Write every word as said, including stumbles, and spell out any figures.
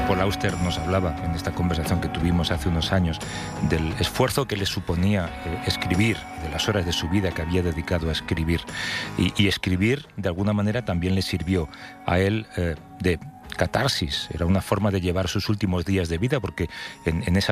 Paul Auster nos hablaba en esta conversación que tuvimos hace unos años del esfuerzo que le suponía eh, escribir, de las horas de su vida que había dedicado a escribir. Y, y escribir, de alguna manera, también le sirvió a él eh, de catarsis. Era una forma de llevar sus últimos días de vida, porque en, en esa